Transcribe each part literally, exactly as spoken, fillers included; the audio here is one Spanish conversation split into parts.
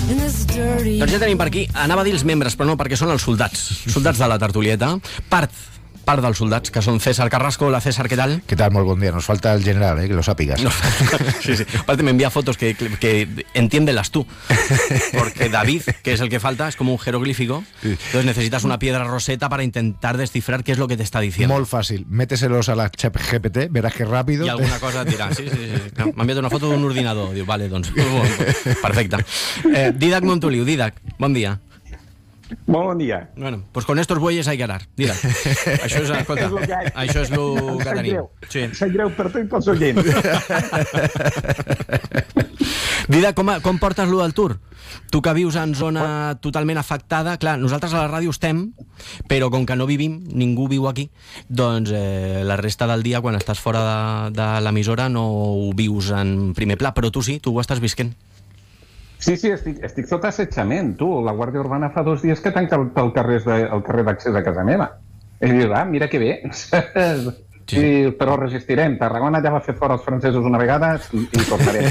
Doncs ja tenim per aquí, anava a dir els membres, però no, perquè són els soldats, soldats de la tertulieta, part, part dels soldats, que són César Carrasco. Hola César, ¿qué tal? ¿Qué tal? Muy buen día, nos falta el general, ¿eh? Que lo sápigas. No, sí, sí, aparte me envía fotos que, que entiéndelas tú, porque David, que es el que falta, es como un jeroglífico, entonces necesitas una piedra roseta para intentar descifrar qué es lo que te está diciendo. Muy fácil, méteselos a la chat G P T, verás que rápido. Y alguna cosa dirà, sí, sí, sí. Me ha enviat una foto d'un ordinador, diu, vale, doncs, perfecte. Eh, Didac Montoliu, Didac, bon dia. Molt bon dia. Bueno, pues con estos bueyes hay que arar. Didac, això és, escolta, això és el que tenim. Sí. Sap greu per tu i pels oients. Didac, com, com portes lo del Tour? Tu que vius en zona totalment afectada, clar, nosaltres a la ràdio estem, però com que no vivim, ningú viu aquí, doncs eh, la resta del dia, quan estàs fora de, de l'emissora, no ho vius en primer pla, però tu sí, tu ho estàs visquent. Sí, sí, estic, estic sota assetjament, tu. La Guàrdia Urbana fa dos dies que tanca el, el carrer d'accés a casa meva. I dius, ah, mira que bé. Sí. Sí, però resistirem. Tarragona ja va fer fora els francesos una vegada i tornarem.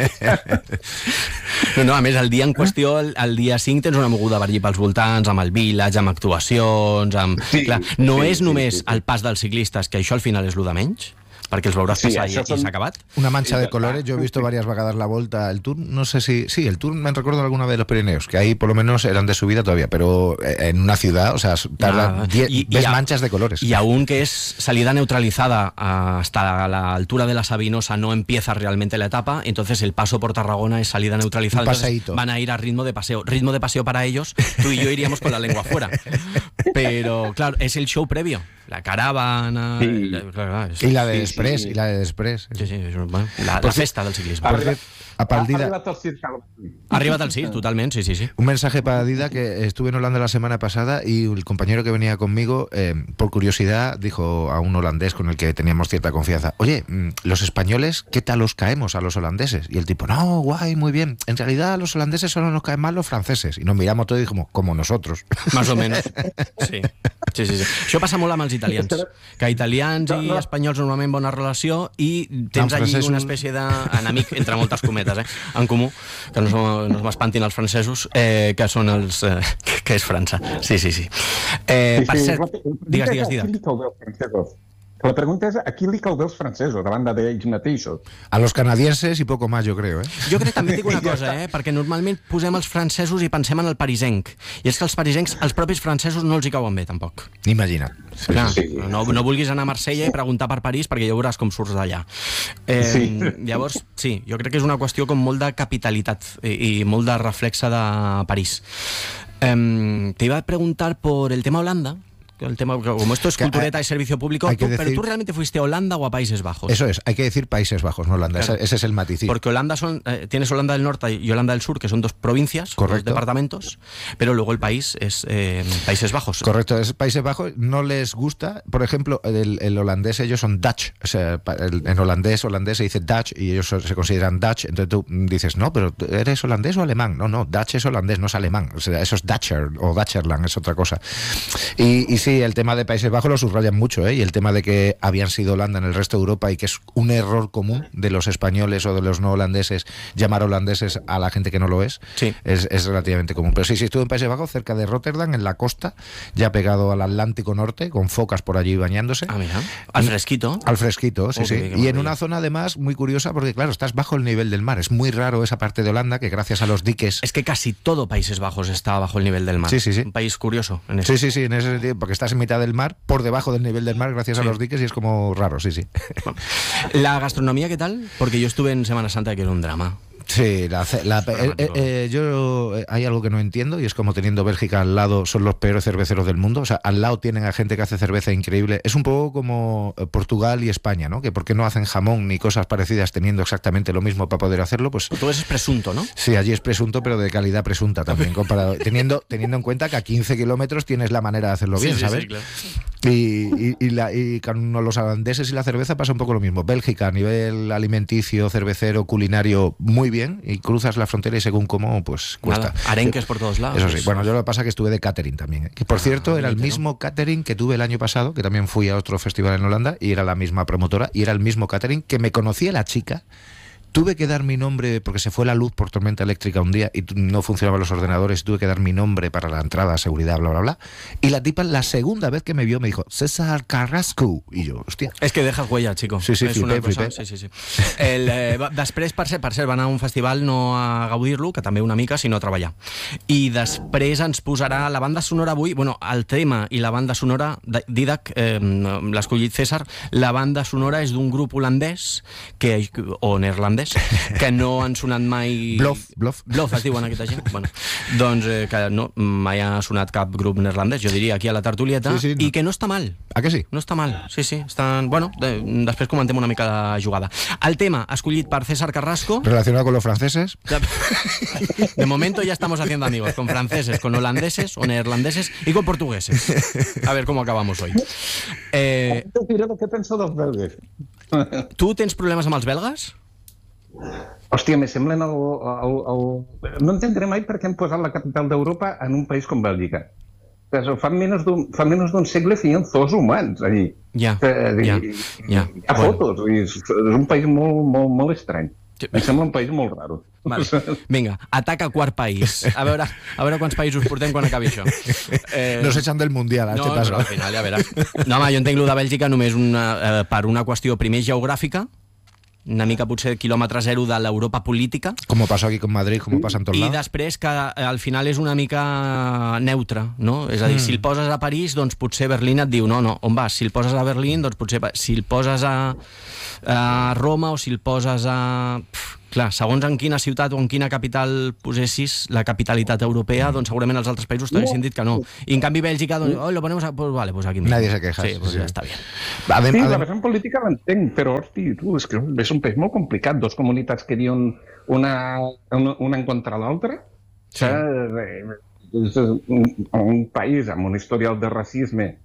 No, no, a més, el dia en qüestió, el, el dia cinc, tens una moguda per allí pels voltants, amb el village, amb actuacions, amb... Sí, clar, no sí, és només sí, sí, sí. el pas dels ciclistes, que això al final és lo de menys, perquè els veuràs passar sí, i, son... i s'ha acabat. Una mancha de colores, yo he visto varias vagadas la Volta, el Tour, no sé si... Sí, el Tour me recuerdo alguna vez de los Pirineos, que ahí por lo menos eran de subida todavía, pero en una ciudad, o sea, tarda, diez, y, ves y a, manchas de colores. Y aún que es salida neutralizada hasta la altura de la Sabinosa, no empieza realmente la etapa, entonces el paso por Tarragona es salida neutralizada, entonces van a ir a ritmo de paseo. Ritmo de paseo para ellos, tú y yo iríamos con la lengua afuera. Pero claro, es el show previo. La caravana... Sí. Y, la, y la de Express, sí, sí. y la de Express. Sí, sí, bueno, la, la festa del ciclismo. Arriba, a Paldida. Arriba al Cir, Arriba al Cir, totalmente, sí, sí, sí. Un mensaje para Dida, que estuve en Holanda la semana pasada y el compañero que venía conmigo, eh, por curiosidad, dijo a un holandés con el que teníamos cierta confianza, oye, los españoles, ¿qué tal os caemos a los holandeses? Y el tipo, no, guay, muy bien. En realidad a los holandeses solo nos caen mal los franceses. Y nos miramos todos y dijimos, como nosotros. Más o menos, sí. Sí, sí, sí. Això passa molt amb els italians, que italians i no, no. espanyols normalment bona relació i tens no, allí una espècie d'enemic, entre moltes cometes, eh, en comú, que no, no m'espantin els francesos, eh, que són els... Eh, que és França. Sí, sí, sí. Eh, sí, per sí, cert, digues, digues, digues. La pregunta és, a qui li cau bé els francesos davant d'ells mateixos? A los canadienses i poco más, yo creo, eh? Jo crec que també dic una cosa, eh? Perquè normalment posem els francesos i pensem en el parisenc. I és que els parisencs, els propis francesos, no els hi cauen bé, tampoc. Imagina't. Sí, Clar, sí, sí. No, no vulguis anar a Marsella i preguntar per París, perquè ja veuràs com surts d'allà. Eh, sí. Llavors, sí, jo crec que és una qüestió com molt de capitalitat i, i molt de reflexe de París. Eh, te iba a preguntar por el tema Holanda. El tema, como esto es cultureta y servicio público, tú, decir, pero tú realmente fuiste a Holanda o a Países Bajos. Eso es, hay que decir Países Bajos, no Holanda, claro. ese, ese es el matiz. Porque Holanda son, eh, tienes Holanda del Norte y Holanda del Sur, que son dos provincias, Correcto. dos departamentos, pero luego el país es eh, Países Bajos. Correcto, es Países Bajos, no les gusta, por ejemplo, el, el holandés, ellos son Dutch, o sea, el, en holandés, holandés se dice Dutch y ellos se consideran Dutch, entonces tú dices, no, pero ¿eres holandés o alemán? No, no, Dutch es holandés, no es alemán, o sea, eso es Dutcher o Dutcherland, es otra cosa. Y, y sí, el tema de Países Bajos lo subrayan mucho, ¿eh? Y el tema de que habían sido Holanda en el resto de Europa y que es un error común de los españoles o de los no holandeses llamar holandeses a la gente que no lo es, sí. es, es relativamente común. Pero sí, sí, estuve en Países Bajos, cerca de Rotterdam, en la costa, ya pegado al Atlántico Norte, con focas por allí bañándose. Ah, mira, al fresquito. Al fresquito, sí, okay, sí. Y en una zona además muy curiosa porque, claro, estás bajo el nivel del mar. Es muy raro esa parte de Holanda que gracias a los diques... Es que casi todo Países Bajos está bajo el nivel del mar. Sí, sí, sí. Un país curioso en eso. Sí, sí, sí, en ese sentido, porque estás en mitad del mar, por debajo del nivel del mar gracias sí. a los diques y es como raro, sí, sí. Bueno, ¿la gastronomía qué tal? Porque yo estuve en Semana Santa que era un drama. Sí, la, la, eh, eh, eh, yo eh, hay algo que no entiendo y es como teniendo Bélgica al lado son los peores cerveceros del mundo, o sea, al lado tienen a gente que hace cerveza increíble, es un poco como Portugal y España, ¿no? Que por qué no hacen jamón ni cosas parecidas teniendo exactamente lo mismo para poder hacerlo, pues... Todo eso es presunto, ¿no? Sí, allí es presunto, pero de calidad presunta también, comparado, teniendo, teniendo en cuenta que a quince kilómetros tienes la manera de hacerlo bien, sí, ¿sabes? Sí, claro. Y, y, y, la, y con los holandeses y la cerveza pasa un poco lo mismo. Bélgica a nivel alimenticio, cervecero, culinario, muy bien, y cruzas la frontera y según cómo, pues cuesta. Nada, arenques por todos lados. Eso sí, bueno, yo lo que pasa es que estuve de catering también, ¿eh? Que por ah, cierto era el mismo ¿no? catering que tuve el año pasado, que también fui a otro festival en Holanda y era la misma promotora y era el mismo catering que me conocía la chica tuve que dar mi nombre porque se fue la luz por tormenta eléctrica un día y no funcionaban los ordenadores, tuve que dar mi nombre para la entrada, seguridad, bla, bla, bla. Y la tipa, la segunda vez que me vio, me dijo, César Carrasco. Y yo, hostia. És que dejas huella, chico. Sí, sí, és flipé, una cosa... flipé. Sí, sí, sí. El, eh, va- després, per cert, per cert, va anar a un festival no a gaudir-lo, que també una mica, sinó a treballar. I després ens posarà la banda sonora avui, bueno, el tema i la banda sonora, de- Didac, eh, l'ha escollit César, la banda sonora és d'un grup holandès, que, o neerlandès, que no han sonat mai... Bluff, Bluff. Bluff es diuen aquesta gent? Bueno, doncs eh, que no, mai ha sonat cap grup neerlandès, jo diria, aquí a la tertulieta, Sí, sí, no. i que no està mal. ¿A que sí? No està mal, sí, sí. Estan... Bueno, de, després comentem una mica la jugada. El tema escollit per César Carrasco. Relacionado con los franceses. De momento ya estamos haciendo amigos con franceses, con holandeses o neerlandeses y con portugueses. A ver cómo acabamos hoy. Eh, Te diré lo que penso dels belgues. tu tens problemes amb els belgues? Hòstia, me semblen el, el, el... No entendré mai per què han posat la capital d'Europa en un país com Bèlgica. O sigui, fa menys d'un fa menys d'un segle feien zoos humans allí. Ja, Eh, ja, i- ja. Hi ha fotos, i és, és un país molt, molt, molt estrany. Sí. Em sembla un país molt raro. Vale. Vinga, ataca quart país. A veure, a veure quants països portem quan acabi això. Eh, Nos echan del mundial a no, este no, paso. al final ja veràs. No, home, jo entenc lo de Bèlgica només una, eh, per una qüestió primer geogràfica, una mica potser quilòmetre zero de l'Europa política, Como pasó aquí con Madrid, como pasa en todos i lados. després que eh, al final és una mica neutre, no? És a dir, Mm. si el poses a París, doncs potser Berlín et diu no, no, on vas? Si el poses a Berlín, doncs potser... Si el poses a, a Roma o si el poses a... Pff, clar, segons en quina ciutat o en quina capital posessis la capitalitat europea, doncs segurament els altres països t'haguessin dit que no. I en canvi Bèlgica, doncs, oh, lo ponemos a... Pues vale, pues aquí mismo. Nadie se queja, Sí, pues sí, ja sí. està bien. Adem- Sí, adem- la vessant política l'entenc, però, hosti, tu, és que és un país molt complicat. Dos comunitats que diuen una, una, una en contra l'altra. Sí. Sí. És un, un país amb un historial de racisme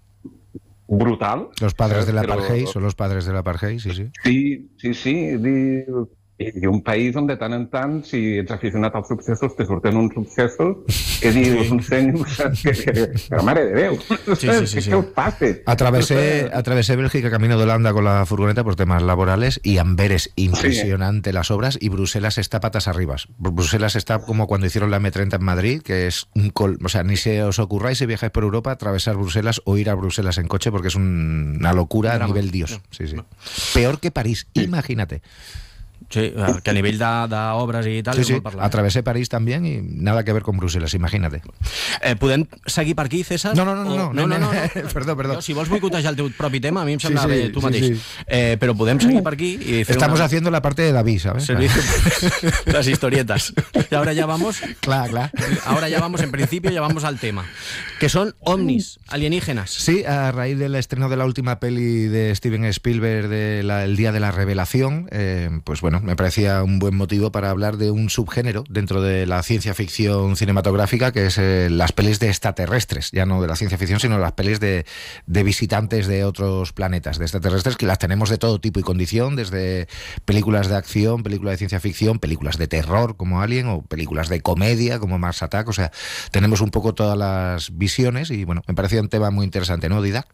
brutal. Los padres del Però- apartheid son los padres del apartheid, sí, sí. Sí, sí, sí. I, i un país on de tant en tant, si ets aficionat als successos, te surten uns successos que dius, un senyor, que, que, però mare de Déu, Sí, sí, sí, sí. què us passa? Atravesé, atravesé Bélgica camino de Holanda con la furgoneta por temas laborales y Amberes, impresionante las obras, y Bruselas está patas arriba. Bruselas está como cuando hicieron la eme treinta en Madrid, que es un col, o sea, ni se os ocurráis si viajáis por Europa atravesar Bruselas o ir a Bruselas en coche porque es un- una locura a Drama. nivel Dios. Sí, sí. Peor que París, imagínate. Sí, eh, que a nivell de- d'obres i tal, Sí, és sí, molt parlant. atravesé París también y nada que ver con Bruselas, imagínate. Eh, podem seguir per aquí, César? No, no, no, O- no, no, no, no, no. perdó, perdó. No, si vols boicotejar el teu propi tema, a mi em Sí, sembla sí, bé tu sí, mateix. sí. Eh, però podem seguir per aquí i fer Estamos una... haciendo la parte de David, ¿sabes? Servicio, las historietas. Y ahora ya vamos, Claro, claro. ahora ya vamos, en principio ya vamos al tema, que son ovnis, alienígenas. Sí, a raíz del estreno de la última peli de Steven Spielberg, de la- El Día de la Revelación, eh, pues bueno, me parecía un buen motivo para hablar de un subgénero dentro de la ciencia ficción cinematográfica, que es eh, las pelis de extraterrestres, ya no de la ciencia ficción, sino las pelis de, de visitantes de otros planetas, de extraterrestres, que las tenemos de todo tipo y condición, desde películas de acción, películas de ciencia ficción, películas de terror como Alien, o películas de comedia como Mars Attack, o sea, tenemos un poco todas las visiones y bueno, me parecía un tema muy interesante, ¿no, Didac?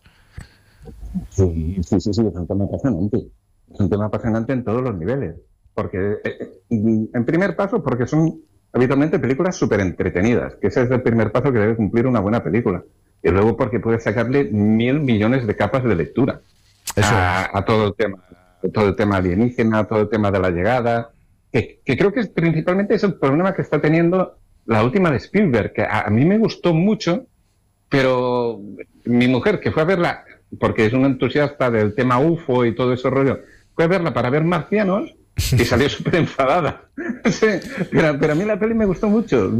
Sí, sí, sí, sí, es un tema apasionante. Es un tema apasionante en todos los niveles. Porque, eh, en primer paso, porque son habitualmente películas súper entretenidas, que ese es el primer paso que debe cumplir una buena película. Y luego porque puedes sacarle mil millones de capas de lectura Eso a, a todo el tema, todo el tema alienígena, todo el tema de la llegada, que, que creo que es, principalmente es el problema que está teniendo la última de Spielberg, que a, a mí me gustó mucho, pero mi mujer, que fue a verla, porque es una entusiasta del tema U F O y todo ese rollo, fue a verla para ver Marcianos y salió súper enfadada. Sí, pero, pero a mí la peli me gustó mucho,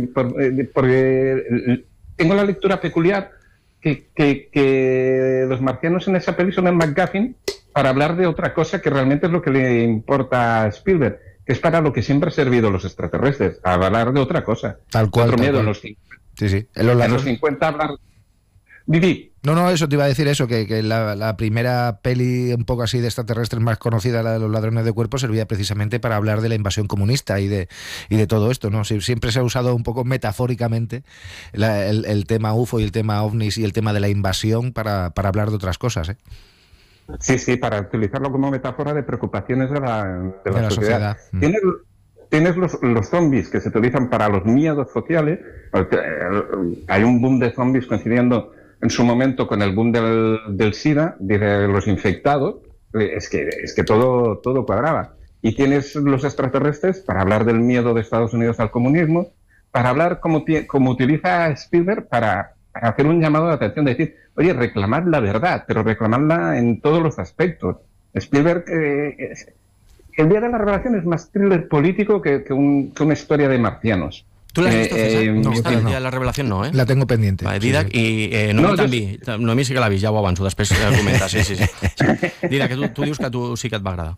porque tengo la lectura peculiar que, que, que los marcianos en esa peli son el MacGuffin para hablar de otra cosa que realmente es lo que le importa a Spielberg, que es para lo que siempre han servido los extraterrestres, a hablar de otra cosa. Tal cual, Otro tal miedo cual. en los cincuenta. Sí, sí. En los En ladrones- los cincuenta hablar... Vivi. No, no, eso te iba a decir eso, que, que la, la primera peli un poco así de extraterrestres más conocida, la de los ladrones de cuerpos, servía precisamente para hablar de la invasión comunista y de, y de todo esto, ¿no? Sie- Siempre se ha usado un poco metafóricamente la- el, el tema U F O y el tema ovnis y el tema de la invasión para, para hablar de otras cosas, ¿eh? Sí, sí, para utilizarlo como metáfora de preocupaciones de la, de la, De la sociedad. sociedad. Mm. Tienes, tienes los, los zombies que se utilizan para los miedos sociales. Porque, eh, hay un boom de zombies coincidiendo en su momento con el boom del, del SIDA, de los infectados. Eh, Es que, es que todo, todo cuadraba. Y tienes los extraterrestres para hablar del miedo de Estados Unidos al comunismo, para hablar como, ti- como utiliza Spielberg para, para hacer un llamado de atención, de decir, oye, reclamad la verdad, pero reclamadla en todos los aspectos. Spielberg, eh, es- el Día de la Revelación es más thriller político que, que, un- que una historia de marcianos. ¿Tú la has visto, Eh, César? eh, No, yo Esta creo el no. dia de la revelació no, eh? La tengo pendiente. Vale, sí, Didac, sí. i eh, No, Noemi jo- també. Noemi sí que l'ha vist, ja ho avanço, després eh, comenta, sí, sí, sí. sí. Didac, que tu, tu dius que a tu sí que et va agradar.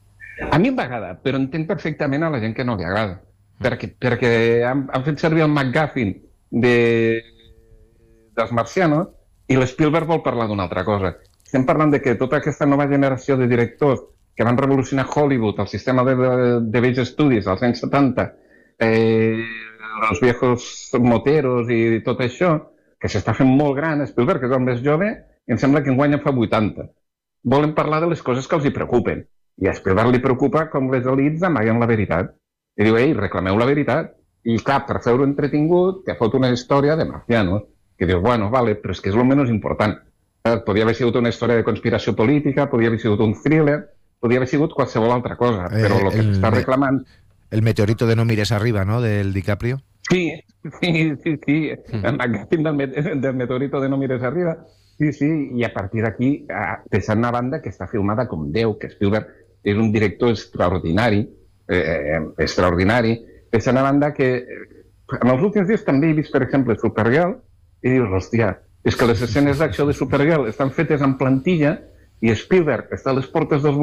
A mi em va agradar, però entenc perfectament a la gent que no li agrada. Perquè, perquè han, han fet servir el McGuffin de, dels marcianos i l'Spielberg vol parlar d'una altra cosa. Estem parlant de que tota aquesta nova generació de directors que van revolucionar Hollywood, el sistema de, de, de vells estudis als anys setanta, eh, els viejos moteros i tot això, que s'està fent molt gran, Spielberg, que és el més jove, i em sembla que enguany en fa vuitanta. Volen parlar de les coses que els hi preocupen. I a Spielberg li preocupa com les elites amaguen la veritat. I diu, ei, reclameu la veritat. I clar, per fer-ho entretingut, te fot una història de marcianos, que dius, bueno, vale, però és que és el menys important. Eh, Podia haver sigut una història de conspiració política, podia haver sigut un thriller, podia haver sigut qualsevol altra cosa, però Eh, el que el s'està me- reclamant... El meteorito de No mires arriba, ¿no? Del DiCaprio. Sí, sí, sí, sí. El magazín del, met del meteorito de No mires arriba. Sí, sí, i a partir d'aquí, ah, deixant una banda que està filmada com Déu, que Spielberg és un director extraordinari, eh, extraordinari, deixant una banda que eh, en els últims dies també he vist, per exemple, Supergirl, i dius, hòstia, és que les escenes d'acció de Supergirl estan fetes en plantilla i Spielberg està a les portes dels